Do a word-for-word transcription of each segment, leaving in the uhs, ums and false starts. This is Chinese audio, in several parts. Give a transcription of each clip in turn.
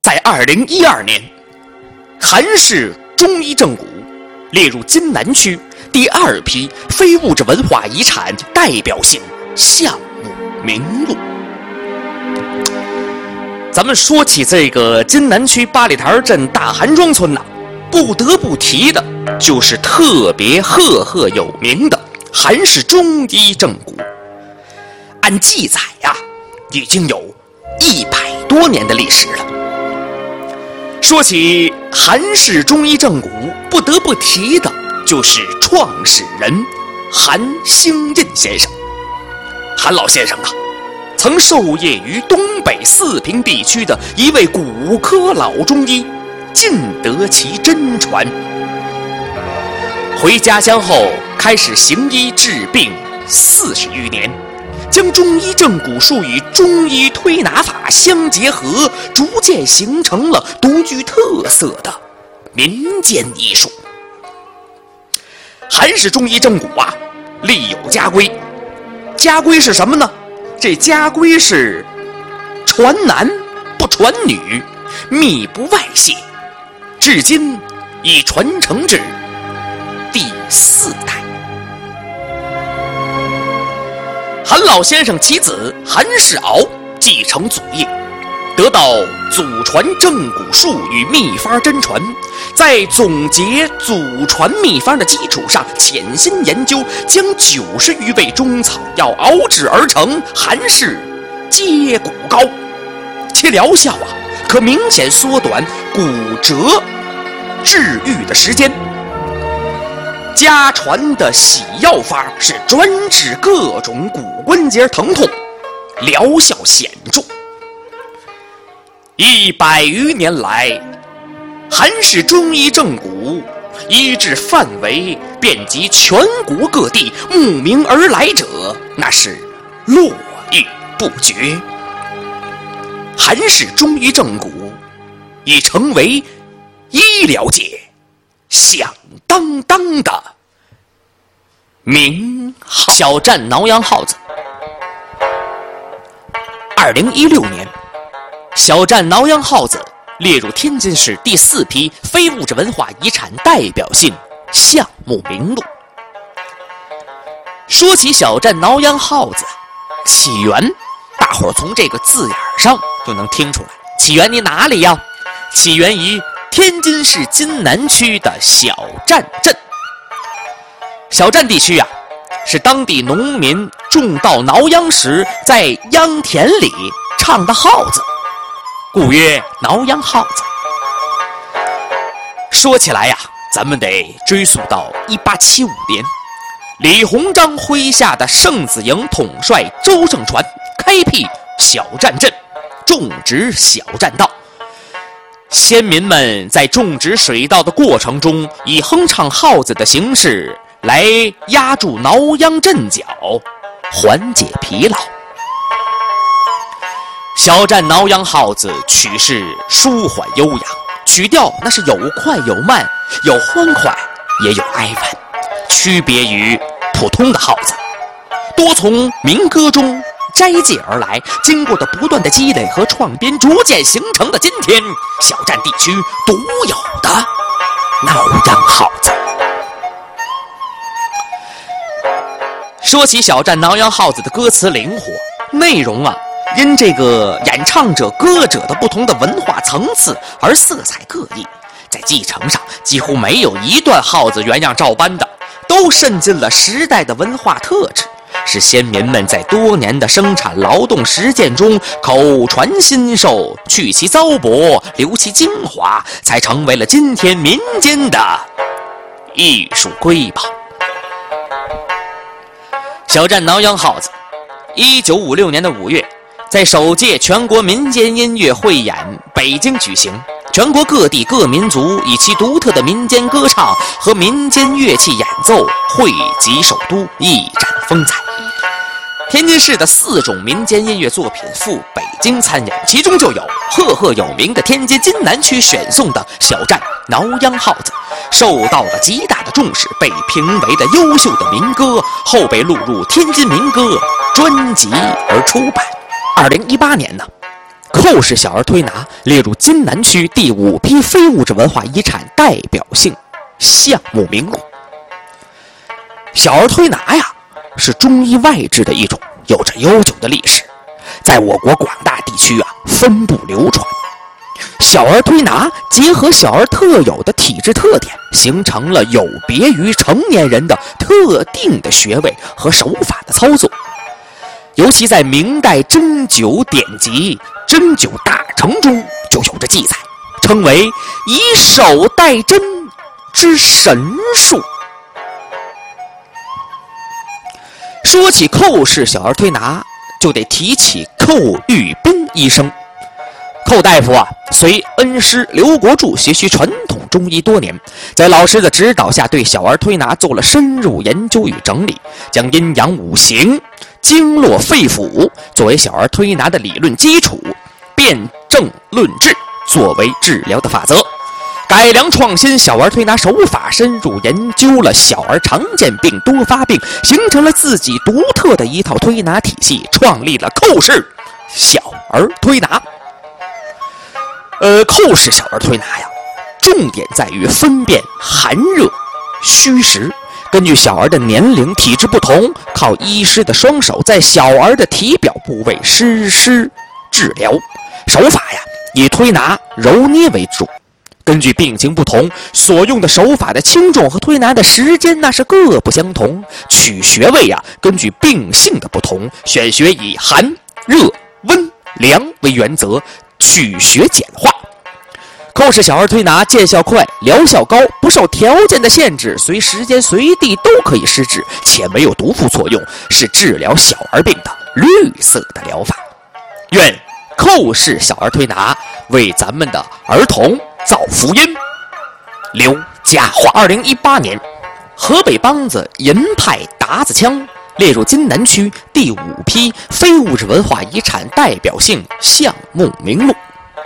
在二零一二年，韩氏中医正骨列入津南区第二批非物质文化遗产代表性项目名录。咱们说起这个津南区八里台镇大韩庄村呐、啊，不得不提的就是特别赫赫有名的韩氏中医正骨。按记载呀、啊，已经有一百多年的历史了。说起韩氏中医正骨，不得不提的就是创始人韩兴印先生。韩老先生啊，曾授业于东北四平地区的一位骨科老中医，尽得其真传。回家乡后，开始行医治病四十余年，将中医正骨术与中医推拿法相结合，逐渐形成了独具特色的民间医术。韩氏中医正骨啊，立有家规。家规是什么呢？这家规是传男不传女，秘不外泄，至今已传承至第四代。韩老先生其子韩世敖继承祖业，得到祖传正骨术与秘方真传，在总结祖传秘方的基础上潜心研究，将九十余味中草药熬制而成韩氏接骨膏，其疗效啊可明显缩短骨折治愈的时间。家传的洗药法是专治各种骨关节疼痛，疗效显著。一百余年来，韩氏中医正骨医治范围遍及全国各地，慕名而来者那是络绎不绝。韩氏中医正骨已成为医疗界响当当的名号。小站挠痒耗子。二零一六年，小站挠痒耗子列入天津市第四批非物质文化遗产代表性项目名录。说起小站挠痒耗子，起源大伙儿从这个字眼上就能听出来，起源于哪里呀？起源于天津市津南区的小站镇。小站地区啊，是当地农民种稻挠秧时在秧田里唱的号子，故曰挠秧号子。说起来呀、啊，咱们得追溯到一八七五年，李鸿章麾下的盛子营统帅周盛传开辟小站镇，种植小站稻。先民们在种植水稻的过程中，以哼唱号子的形式来压住挠秧阵脚，缓解疲劳。小站挠秧号子曲式舒缓悠扬，曲调那是有快有慢，有欢快也有哀婉，区别于普通的号子，多从民歌中摘借而来，经过的不断的积累和创编，逐渐形成的今天小站地区独有的挠秧号子。说起小站挠秧号子的歌词灵活，内容啊因这个演唱者歌者的不同的文化层次而色彩各异，在继承上几乎没有一段号子原样照搬的，都渗进了时代的文化特质，是先民们在多年的生产劳动实践中口传心授，去其糟粕，留其精华，才成为了今天民间的艺术瑰宝。小站挠秧号子，一九五六年的五月，在首届全国民间音乐汇演北京举行，全国各地各民族以其独特的民间歌唱和民间乐器演奏汇集首都，一展风采。天津市的四种民间音乐作品赴北京参演，其中就有赫赫有名的天津津南区选送的小站挠秧号子，受到了极大的重视，被评为的优秀的民歌，后被录入天津民歌专辑而出版。二零一八年呢， 寇氏小儿推拿列入津南区第五批非物质文化遗产代表性项目名录。小儿推拿呀，是中医外治的一种，有着悠久的历史，在我国广大地区啊分布流传。小儿推拿结合小儿特有的体质特点，形成了有别于成年人的特定的穴位和手法的操作。尤其在明代针灸典籍《针灸大成》中就有着记载，称为以手代针之神术。说起寇氏小儿推拿，就得提起寇玉斌医生。寇大夫啊，随恩师刘国柱学习传统中医多年，在老师的指导下，对小儿推拿做了深入研究与整理，将阴阳五行、经络肺腑作为小儿推拿的理论基础，辨证论治作为治疗的法则，改良创新小儿推拿手法，深入研究了小儿常见病多发病，形成了自己独特的一套推拿体系，创立了寇氏小儿推拿。呃，寇氏小儿推拿呀，重点在于分辨寒热、虚实，根据小儿的年龄、体质不同，靠医师的双手在小儿的体表部位实施治疗。手法呀，以推拿、揉捏为主。根据病情不同，所用的手法的轻重和推拿的时间那是各不相同。取穴位呀，根据病性的不同，选穴以寒、热、温、凉为原则，取穴简化。寇氏小儿推拿见效快，疗效高，不受条件的限制，随时间随地都可以施治，且没有毒副作用，是治疗小儿病的绿色的疗法。愿寇氏小儿推拿为咱们的儿童造福音。刘家话。二零一八年，河北梆子银派达子腔列入津南区第五批非物质文化遗产代表性项目名录。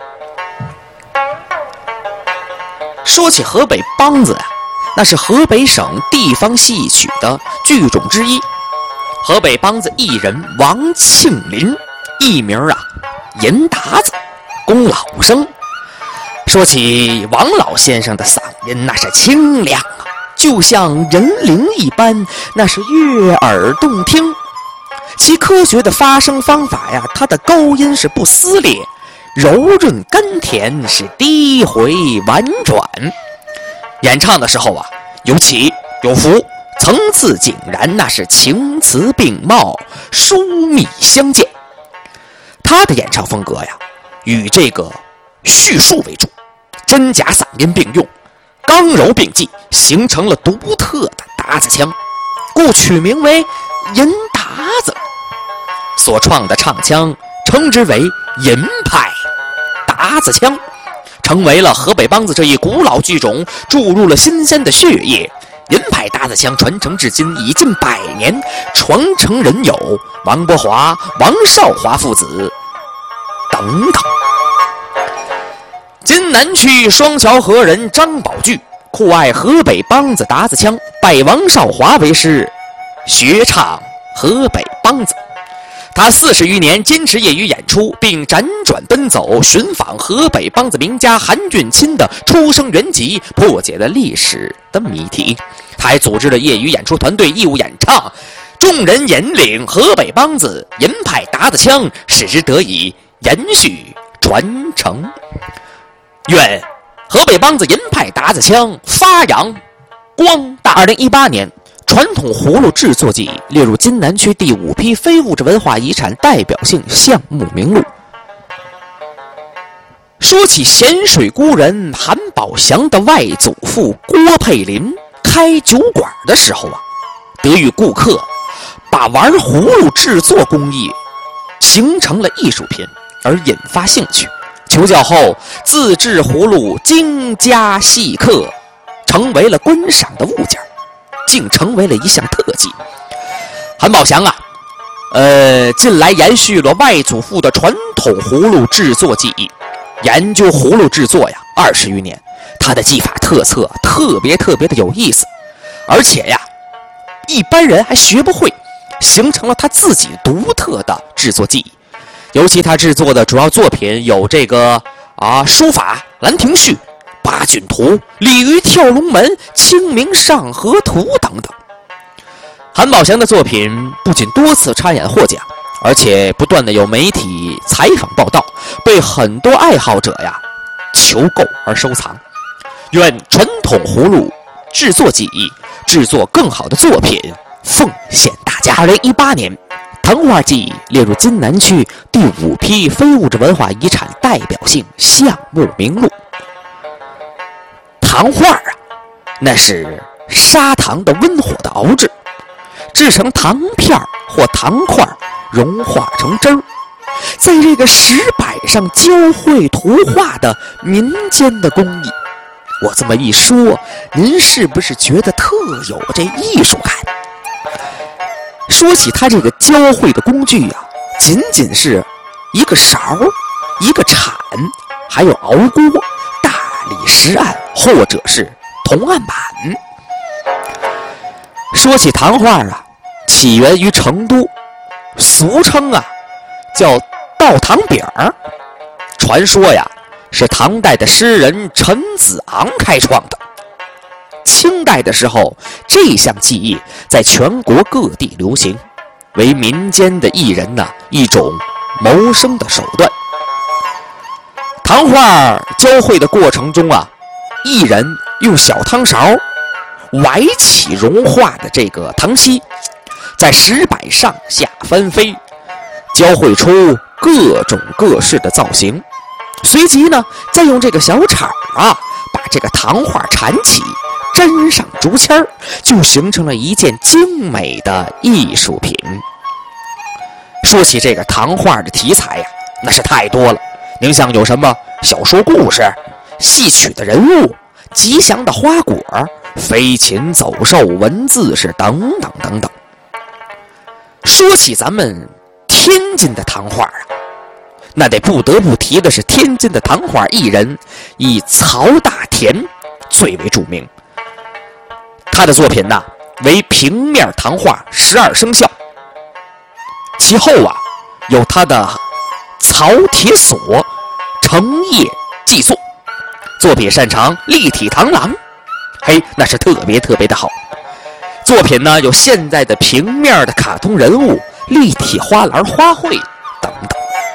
说起河北梆子呀、啊，那是河北省地方戏曲的剧种之一。河北梆子艺人王庆林，艺名啊银达子，龚老生。说起王老先生的嗓音，那是清亮啊，就像人灵一般，那是悦耳动听。其科学的发声方法呀，他的高音是不撕裂，柔润甘甜，是低回婉转。演唱的时候啊，有起有伏，层次井然，那是情词并茂，疏密相间。他的演唱风格呀，与这个叙述为主，真假嗓音并用，刚柔并济，形成了独特的达子腔，故取名为银达子。所创的唱腔称之为银派达子腔，成为了河北梆子这一古老剧种注入了新鲜的血液。银派达子腔传承至今已近百年，传承人有王伯华、王少华父子等等。津南区双桥河人张宝聚酷爱河北梆子达子腔，拜王少华为师，学唱河北梆子。他四十余年坚持业余演出，并辗转奔走寻访河北梆子名家韩俊钦的出生原籍，破解了历史的谜题。他还组织了业余演出团队义务演唱，众人引领河北梆子银派达子腔，使之得以延续传承。愿河北梆子银派达子腔发扬光大。二零一八年，传统葫芦制作技艺列入津南区第五批非物质文化遗产代表性项目名录。说起咸水孤人韩宝祥的外祖父郭佩林开酒馆的时候啊，得遇顾客把玩葫芦制作工艺形成了艺术品，而引发兴趣。求教后，自制葫芦精加细刻，成为了观赏的物件，竟成为了一项特技。韩宝祥啊，呃，近来延续了外祖父的传统葫芦制作技艺，研究葫芦制作呀二十余年，他的技法特色特别特别的有意思，而且呀，一般人还学不会，形成了他自己独特的制作技艺。 尤其他制作的主要作品有这个啊书法《兰亭序》、八骏图、鲤鱼跳龙门、清明上河图等等。韩宝祥的作品不仅多次参演获奖，而且不断的有媒体采访报道，被很多爱好者呀求购而收藏。愿传统葫芦制作技艺，制作更好的作品，奉献大家。二零一八年，糖画技列入津南区第五批非物质文化遗产代表性项目名录。糖画啊，那是砂糖的温火的熬制，制成糖片或糖块，融化成汁儿，在这个石板上教绘图画的民间的工艺。我这么一说，您是不是觉得特有这艺术感？说起它这个教绘的工具啊，仅仅是一个勺、一个铲，还有熬锅、大理石案或者是铜案板。说起糖画啊，起源于成都，俗称啊叫倒糖饼儿。传说呀是唐代的诗人陈子昂开创的。清代的时候，这项技艺在全国各地流行，为民间的艺人呢一种谋生的手段。糖画教绘的过程中啊，艺人用小汤勺崴起融化的这个糖稀，在石板上下翻飞，教绘出各种各式的造型。随即呢，再用这个小铲啊，把这个糖画缠起，粘上竹签儿，就形成了一件精美的艺术品。说起这个糖画的题材呀，那是太多了。您像有什么小说故事、戏曲的人物、吉祥的花果、飞禽走兽、文字是等等等等。说起咱们天津的糖画啊，那得不得不提的是天津的糖画艺人以曹大田最为著名。他的作品呢为平面糖画十二生肖，其后啊有他的曹铁锁成叶记作，作品擅长立体螳螂，嘿，那是特别特别的好。作品呢有现在的平面的卡通人物、立体花篮、花卉等等。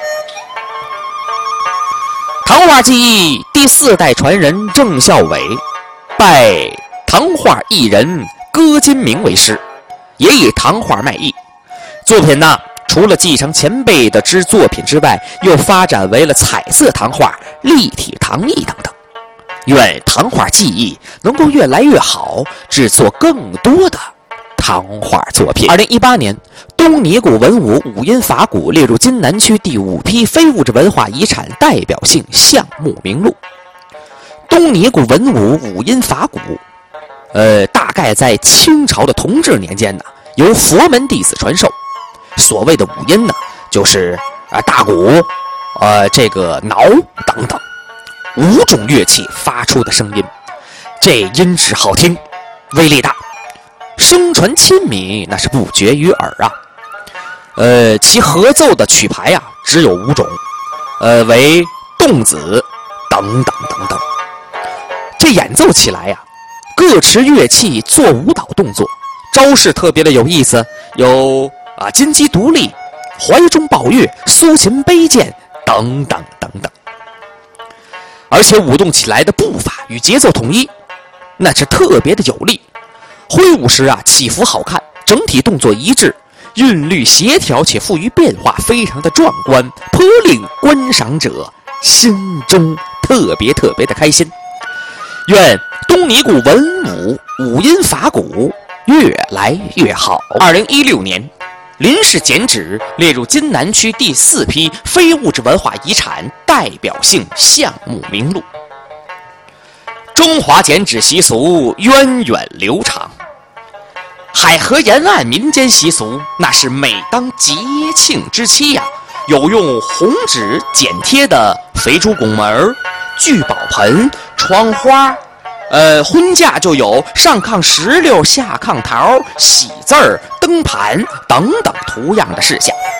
糖画技艺第四代传人郑孝伟拜糖画艺人戈金明为师，也以糖画卖艺。作品呢除了继承前辈的之作品之外，又发展为了彩色糖画、立体糖艺等等。愿糖画技艺能够越来越好，制作更多的糖画作品。二零一八年，东尼古文物五音法鼓列入津南区第五批非物质文化遗产代表性项目名录。东尼古文物五音法鼓，呃，大概在清朝的同治年间呢，由佛门弟子传授。所谓的五音呢，就是啊大鼓、呃这个挠等等五种乐器发出的声音，这音质好听，威力大，声传亲民，那是不绝于耳啊。呃，其合奏的曲牌啊只有五种，呃为动子等等等等。这演奏起来呀、啊，各持乐器做舞蹈动作，招式特别的有意思，有啊金鸡独立、怀中抱月、苏秦背剑等等等等。而且舞动起来的步伐与节奏统一，那是特别的有力。挥舞时啊起伏好看，整体动作一致，韵律协调且富于变化，非常的壮观，颇令观赏者心中特别特别的开心。愿东尼古文武五音法鼓越来越好。二零一六年，临时剪纸列入津南区第四批非物质文化遗产代表性项目名录。中华剪纸习俗源远流长，海河沿岸民间习俗，那是每当节庆之期呀、啊，有用红纸剪贴的肥猪拱门、聚宝盆、窗花，呃，婚嫁就有上炕石榴、下炕桃、喜字儿、灯盘等等图样的事项。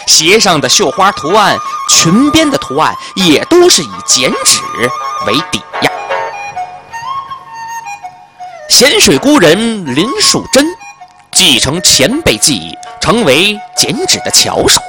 鞋上的绣花图案、裙边的图案也都是以剪纸为底呀。咸水孤人林树珍继承前辈技艺，成为剪纸的巧手。